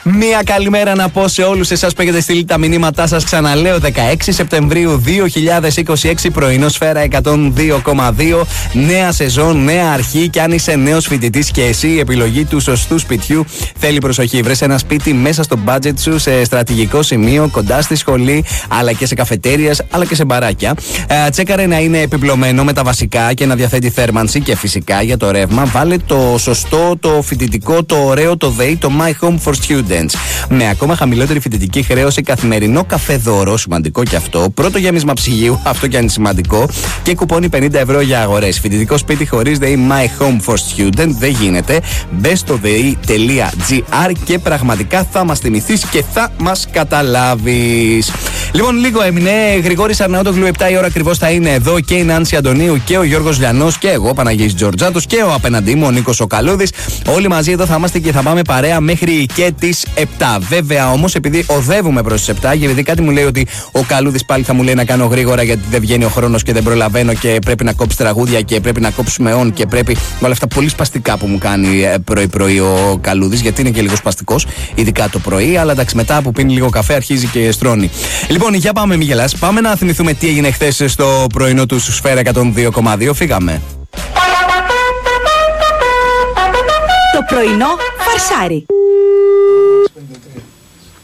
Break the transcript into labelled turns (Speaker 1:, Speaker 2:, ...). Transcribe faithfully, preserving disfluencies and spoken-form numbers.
Speaker 1: Μία καλημέρα να πω σε όλους εσάς που έχετε στείλει τα μηνύματά σας. Ξαναλέω, δεκαέξι Σεπτεμβρίου δύο χιλιάδες είκοσι έξι, πρωινό Σφαίρα εκατόν δύο κόμμα δύο. Νέα σεζόν, νέα αρχή. Και αν είσαι νέος φοιτητής και εσύ, η επιλογή του σωστού σπιτιού θέλει προσοχή. Βρες ένα σπίτι μέσα στο budget σου, σε στρατηγικό σημείο, κοντά στη σχολή, αλλά και σε καφετέριες, αλλά και σε μπαράκια. Ε, τσέκαρε να είναι επιπλωμένο με τα βασικά και να διαθέτει θέρμανση και φυσικά για το ρεύμα. Βάλε το σωστό, το φοιτητικό, το ωραίο, το ΔΕΗ, το My Home for Students. Με ακόμα χαμηλότερη φοιτητική χρέωση, καθημερινό καφέ δώρο, σημαντικό και αυτό. Πρώτο γέμισμα ψυγείου, αυτό και αν είναι σημαντικό. Και κουπόνι πενήντα ευρώ για αγορές. Φοιτητικό σπίτι χωρίς ΔΕΗ My Home for Student δεν γίνεται. Μπες στο δεη τελεία τζι άρ και πραγματικά θα μας θυμηθείς και θα μας καταλάβεις. Λοιπόν, λίγο έμεινε. Γρηγόρης Αρναούτογλου, επτά η ώρα ακριβώς θα είναι εδώ και η Νάνση Αντωνίου και ο Γιώργος Λιανός και εγώ, Παναγιής Τζορτζάτος, και ο απέναντί μου ο Νίκος ο Καλούδης. Όλοι μαζί εδώ θα είμαστε και θα πάμε παρέα μέχρι και τις επτά. Βέβαια όμως, επειδή οδεύουμε προς τις επτά, γιατί κάτι μου λέει ότι ο Καλούδης πάλι θα μου λέει να κάνω γρήγορα γιατί δεν βγαίνει ο χρόνος και δεν προλαβαίνω και πρέπει να κόψει τραγούδια και πρέπει να κόψουμε on και πρέπει. Όλα αυτά πολύ σπαστικά που μου κάνει πρωί-πρωί ο Καλούδης, γιατί είναι και λίγο σπαστικός, ειδικά το πρωί. Αλλά εντάξει, μετά που πίνει λίγο καφέ αρχίζει και στρώνει. Λοιπόν, για πάμε, μη γελάς. Πάμε να θυμηθούμε τι έγινε χθες στο πρωινό του Σφαίρα εκατόν δύο κόμμα δύο. Φύγαμε.
Speaker 2: Το πρωινό φαρσάρι.